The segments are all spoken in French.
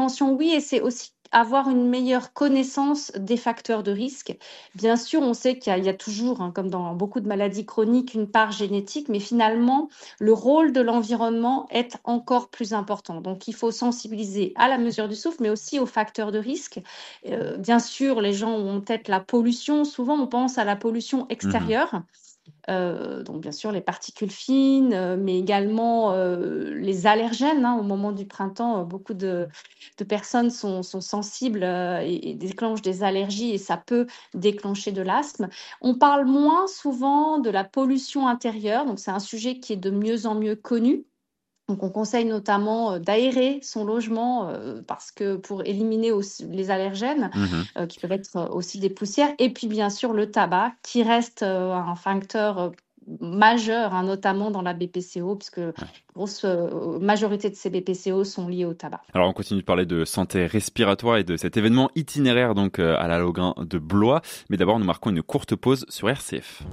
Prévention, oui, et c'est aussi avoir une meilleure connaissance des facteurs de risque. Bien sûr, on sait qu'il y a toujours, comme dans beaucoup de maladies chroniques, une part génétique, mais finalement, le rôle de l'environnement est encore plus important. Donc, il faut sensibiliser à la mesure du souffle, mais aussi aux facteurs de risque. Bien sûr, les gens ont en tête la pollution. Souvent, on pense à la pollution Mmh. extérieure. Donc bien sûr les particules fines, mais également, les allergènes, au moment du printemps, beaucoup de personnes sont sensibles, et déclenchent des allergies et ça peut déclencher de l'asthme. On parle moins souvent de la pollution intérieure, donc c'est un sujet qui est de mieux en mieux connu. Donc on conseille notamment, d'aérer son logement, parce que pour éliminer aussi les allergènes, Mmh. qui peuvent être, aussi des poussières et puis bien sûr le tabac qui reste, un facteur, majeur, notamment dans la BPCO puisque Ouais. grosse, majorité de ces BPCO sont liés au tabac. Alors on continue de parler de santé respiratoire et de cet événement itinéraire donc à la Logrin de Blois. Mais d'abord nous marquons une courte pause sur RCF.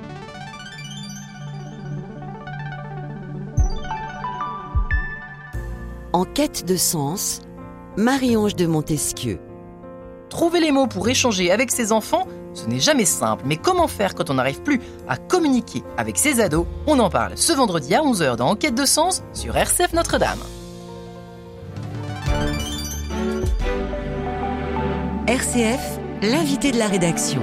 En quête de sens, Marie-Ange de Montesquieu. Trouver les mots pour échanger avec ses enfants, ce n'est jamais simple, mais comment faire quand on n'arrive plus à communiquer avec ses ados? On en parle ce vendredi à 11h dans Enquête de sens sur RCF Notre-Dame. RCF, l'invité de la rédaction.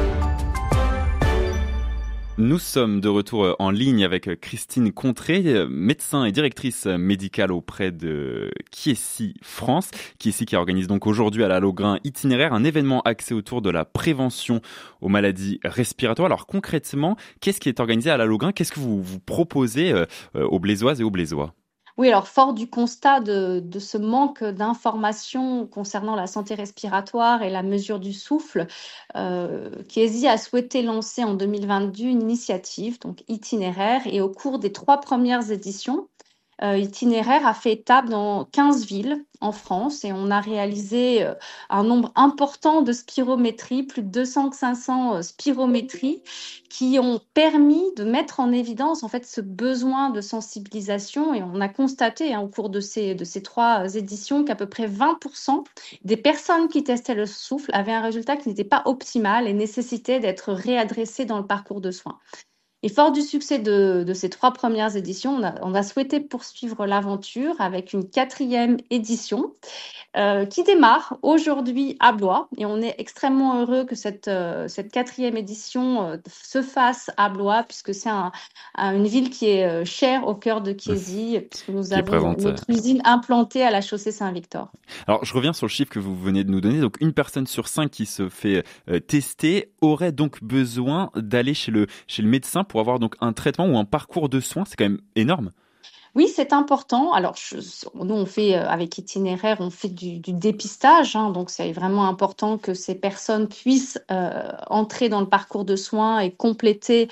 Nous sommes de retour en ligne avec Christine Contré, médecin et directrice médicale auprès de Kiesi France. Kiesi qui organise donc aujourd'hui à la Logrin itinéraire un événement axé autour de la prévention aux maladies respiratoires. Alors concrètement, qu'est-ce qui est organisé à la Logrin? Qu'est-ce que vous proposez aux Blésoises et aux Blésois? Oui, alors fort du constat de ce manque d'informations concernant la santé respiratoire et la mesure du souffle, Chiesi a souhaité lancer en 2022 une initiative, donc itinéraire, et au cours des 3 premières éditions, Itinéraire a fait étape dans 15 villes en France et on a réalisé, un nombre important de spirométries, plus de 200-500, spirométries qui ont permis de mettre en évidence, en fait, ce besoin de sensibilisation et on a constaté, au cours de ces 3 éditions qu'à peu près 20 des personnes qui testaient le souffle avaient un résultat qui n'était pas optimal et nécessitait d'être réadressées dans le parcours de soins. Et fort du succès de ces 3 premières éditions, on a souhaité poursuivre l'aventure avec une 4e édition, qui démarre aujourd'hui à Blois et on est extrêmement heureux que cette 4e édition, se fasse à Blois puisque c'est une ville qui est, chère au cœur de Chiesi, puisque nous Qui est avons présente. notre usine implantée à la chaussée Saint-Victor. Alors, je reviens sur le chiffre que vous venez de nous donner. Donc, une personne sur 5 qui se fait tester aurait donc besoin d'aller chez le médecin pour avoir donc un traitement ou un parcours de soins. C'est quand même énorme. Oui, c'est important. Alors, nous, on fait avec Itinéraire, on fait du dépistage, donc c'est vraiment important que ces personnes puissent entrer dans le parcours de soins et compléter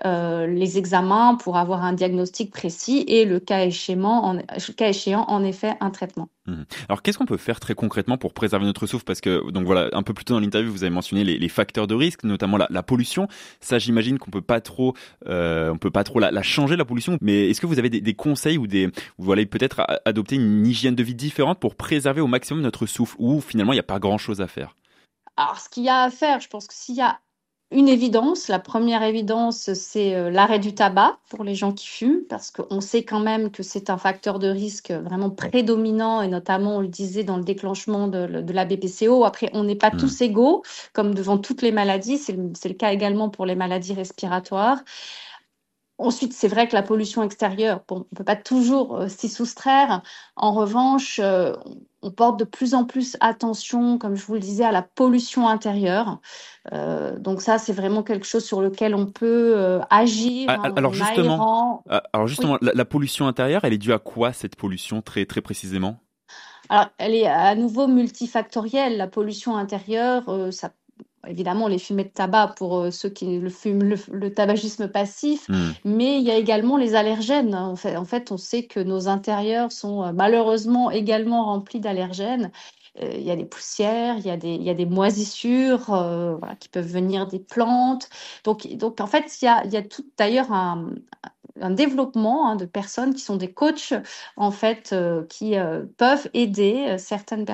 les examens pour avoir un diagnostic précis et le cas échéant, en effet, un traitement. Mhm. Alors, qu'est-ce qu'on peut faire très concrètement pour préserver notre souffle? Parce que, donc voilà, un peu plus tôt dans l'interview, vous avez mentionné les facteurs de risque, notamment la pollution. Ça, j'imagine qu'on peut pas trop, on peut pas trop la changer, la pollution. Mais est-ce que vous avez des conseils ou vous allez peut-être adopter une hygiène de vie différente pour préserver au maximum notre souffle, ou finalement, il n'y a pas grand-chose à faire? Alors, ce qu'il y a à faire, je pense que s'il y a une évidence, la première évidence, c'est l'arrêt du tabac pour les gens qui fument, parce qu'on sait quand même que c'est un facteur de risque vraiment prédominant, et notamment, on le disait, dans le déclenchement de la BPCO. Après, on n'est pas Mhm. tous égaux, comme devant toutes les maladies, c'est le cas également pour les maladies respiratoires. Ensuite, c'est vrai que la pollution extérieure, bon, on ne peut pas toujours s'y soustraire. En revanche, on porte de plus en plus attention, comme je vous le disais, à la pollution intérieure. Donc ça, c'est vraiment quelque chose sur lequel on peut agir, Alors en justement, aérant. Oui. la pollution intérieure, elle est due à quoi cette pollution très très précisément? Alors, elle est à nouveau multifactorielle. La pollution intérieure, ça, évidemment, les fumées de tabac pour ceux qui le fument, le tabagisme passif, Hmm. mais il y a également les allergènes. En fait, on sait que nos intérieurs sont malheureusement également remplis d'allergènes. Il y a des poussières, il y a des moisissures, voilà, qui peuvent venir des plantes. Donc en fait, il y a tout d'ailleurs un développement de personnes qui sont des coachs, en fait, qui peuvent aider certaines